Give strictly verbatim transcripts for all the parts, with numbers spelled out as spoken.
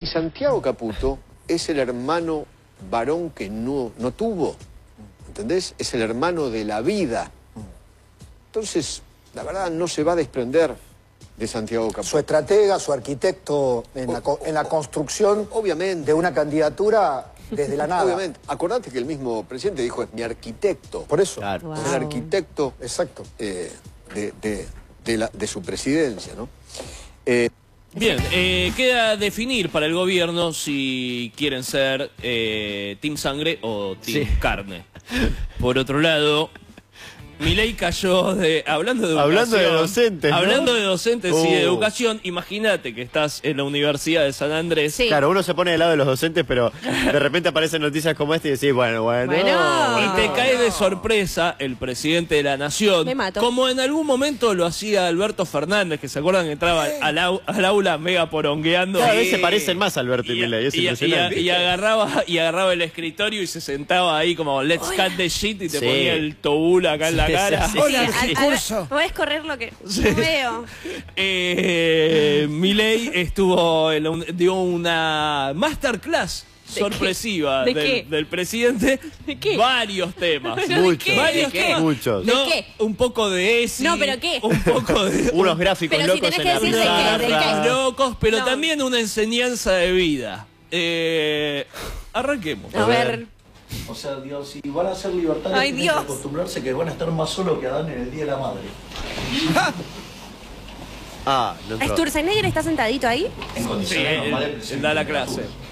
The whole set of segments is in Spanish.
Santiago Caputo es el hermano varón que no, no tuvo, ¿entendés? Es el hermano de la vida. Entonces, la verdad, no se va a desprender de Santiago Caputo. Su estratega, su arquitecto en, la, en la construcción obviamente de una candidatura desde la nada. Obviamente. Acordate que el mismo presidente dijo, es mi arquitecto. Por eso. Claro. Wow. Es el arquitecto Exacto. Eh, de, de, de, la, de su presidencia, ¿no? Eh, Bien, eh, queda definir para el gobierno si quieren ser eh, Team Sangre o Team Sí. Carne. Por otro lado, Milei cayó de... Hablando de educación... Hablando de docentes, ¿no? Hablando de docentes y de Uh. educación, imagínate que estás en la Universidad de San Andrés. Sí. Claro, uno se pone del lado de los docentes, pero de repente aparecen noticias como esta y decís, bueno, bueno. Bueno. Y te cae de sorpresa el presidente de la nación, Me mato. como en algún momento lo hacía Alberto Fernández, que se acuerdan que entraba al, au- al aula mega porongueando. Cada vez y, se parecen más a Alberto y, y, Milei, es y- impresionante. y- y agarraba, y agarraba el escritorio y se sentaba ahí como let's cut the shit y te Sí. ponía el tobul acá en la Sí, cara. sí, sí. Sí, Sí. al- al- podés correr lo que Sí. no veo. Eh, Milei estuvo en la- dio una masterclass ¿De sorpresiva qué? ¿De del, qué? del presidente. ¿De qué? Varios temas. ¿Pero de Muchos. qué? Varios ¿De qué? temas. Muchos. ¿De No, qué? un poco de ESI. No, ¿pero qué? Un poco de... Unos gráficos Pero si locos tenés en que la decir de qué, de pizarra. qué. locos, pero No. también una enseñanza de vida. Eh, arranquemos. A ver. O sea, Dios, si van a ser libertarios, Ay, tienen Dios. que acostumbrarse que van a estar más solos que Adán en el Día de la Madre. Ah, no entró. ¿Sturzenegger está sentadito ahí? En Sí, condiciones él, normales. él presente da la temperatura. clase.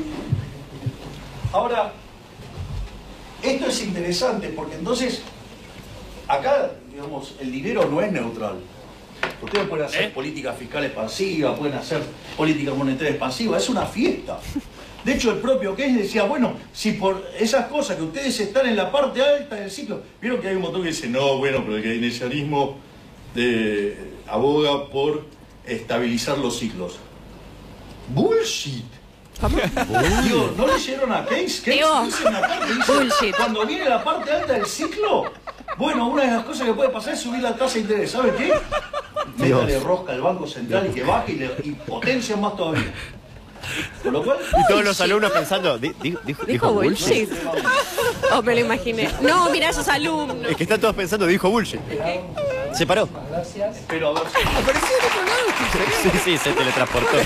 Ahora, esto es interesante porque entonces, acá, digamos, el dinero no es neutral. Ustedes pueden hacer ¿Eh? política fiscal expansiva, pueden hacer política monetaria expansiva, es una fiesta. De hecho, el propio Keynes decía, bueno, si por esas cosas que ustedes están en la parte alta del ciclo, vieron que hay un montón que dice, no, bueno, pero el keynesianismo eh, aboga por estabilizar los ciclos. Bullshit. Digo, ¿no leyeron a Keynes? Keynes Digo, dice una parte, dice, bullshit. cuando viene la parte alta del ciclo, bueno, una de las cosas que puede pasar es subir la tasa de interés. ¿Sabe qué? Métale rosca al Banco Central y que baje y, le, y potencia más todavía. Con lo cual, Y todos los alumnos pensando, di- di- dijo, Dijo bullshit. Oh, me lo imaginé. No, mirá esos alumnos. Es que están todos pensando, dijo bullshit. Se paró. pero a ver, Sí, sí, se teletransportó.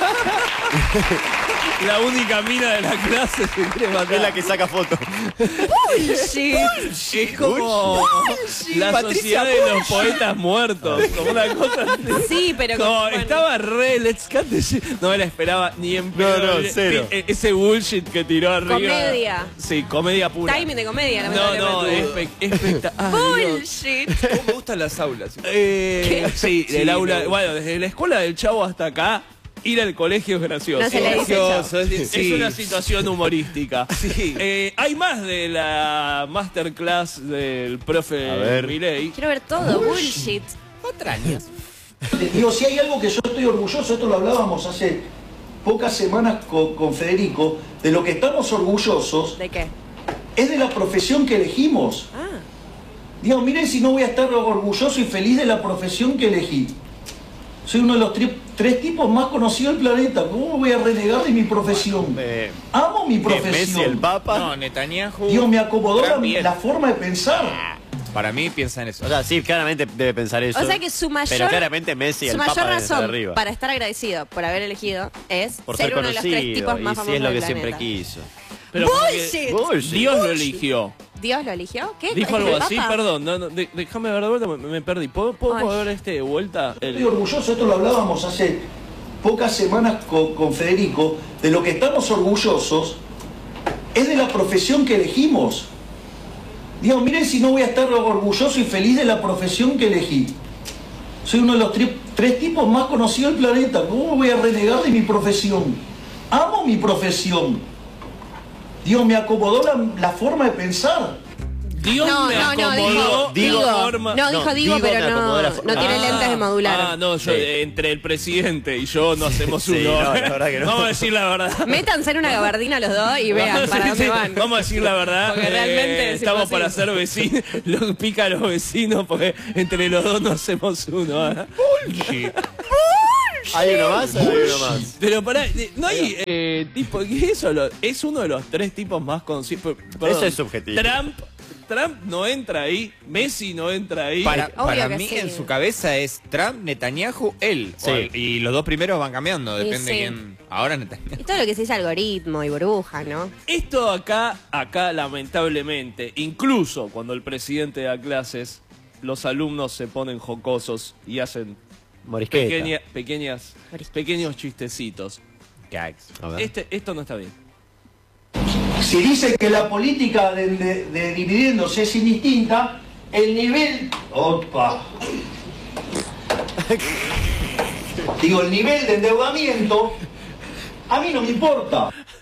La única mina de la clase se quiere matar. Es la que saca fotos. Bullshit. Es como la Patricia sociedad de los poetas muertos. Como una cosa así. Sí, pero Como bueno. estaba re let's cut the shit. No me la esperaba ni en No, pedo. no, cero. E- Ese bullshit que tiró arriba. Comedia. Sí, comedia pura. Timing de comedia. No, no, lamentablemente. espectacular. Bullshit. ¿Cómo me gustan las aulas? Eh, sí, Sí, el aula. me- Bueno, desde la escuela del Chavo hasta acá, ir al colegio es gracioso. No se le dice Gracioso, es, Es sí. una situación humorística. Sí. Eh, hay más de la masterclass del profe A ver. Milei. Quiero ver todo. Bullshit. Patrañas. digo, si hay algo que yo estoy orgulloso, esto lo hablábamos hace pocas semanas con, con Federico, de lo que estamos orgullosos ¿De qué? es de la profesión que elegimos. Ah. Digo, miren si no voy a estar orgulloso y feliz de la profesión que elegí. Soy uno de los tri- tres tipos más conocidos del planeta. ¿Cómo voy a renegar de mi profesión? Eh, Amo mi ¿qué, Messi, el profesión. Papa? No, Netanyahu. Digo, me acomodó la, Trump bien. la forma de pensar. Para mí piensa en eso. O sea, sí, claramente debe pensar eso. O sea que su mayor, Pero claramente Messi, su el mayor Papa, debe estar razón arriba. para estar agradecido por haber elegido es Por ser ser uno de los tres conocido. tipos más Y famosos si es lo del que siempre planeta. quiso. Pero porque Bullshit. Bullshit. Dios lo eligió. ¿Dios lo eligió? ¿Qué? Dijo ¿Es algo el así, Papa? perdón. No, no, de- déjame ver de vuelta, me, me perdí. ¿Puedo, puedo Ay. ver este de vuelta? El- Estoy orgulloso, esto lo hablábamos hace pocas semanas con, con Federico, de lo que estamos orgullosos es de la profesión que elegimos. Digo, miren si no voy a estar orgulloso y feliz de la profesión que elegí. Soy uno de los tri- tres tipos más conocidos del planeta. ¿Cómo voy a renegar de mi profesión? Amo mi profesión. Digo, me acomodó la, la forma de pensar. Dios No, me no, no, acomodó dijo, de digo. forma... No, dijo No, digo, digo pero me acomodó no, la no forma. tiene Ah, lentes de modular. Ah, no, yo, Sí. eh, entre el presidente y yo no hacemos Sí, uno. no, la verdad que no. Vamos a decir la verdad. Métanse en una gabardina los dos y vean para Sí, dónde sí, van. Vamos a decir la verdad. Porque eh, realmente es estamos para imposible. ser vecinos. Lo pica a los vecinos porque entre los dos no hacemos uno. ¿eh? Bullshit. ¿Hay uno más o hay uno más? Pero pará, eh, no hay eh, tipo, ¿qué es eso? Lo- Es uno de los tres tipos más conocidos. Eso es subjetivo. Trump, Trump no entra ahí, Messi no entra ahí. Para, Obvio para que mí, sí. en su cabeza es Trump, Netanyahu, él. Sí. O- y los dos primeros van cambiando, Sí, depende sí. quién. Ahora Netanyahu. Y todo lo que se dice algoritmo y burbuja, ¿no? Esto acá, acá lamentablemente, incluso cuando el presidente da clases, los alumnos se ponen jocosos y hacen Morisqueta. pequeña- pequeñas, Morisqueta. pequeños chistecitos. Gags. A ver. Este, esto no está bien. Si dice que la política de, de- de dividendos es indistinta, el nivel... Opa. Digo, el nivel de endeudamiento a mí no me importa.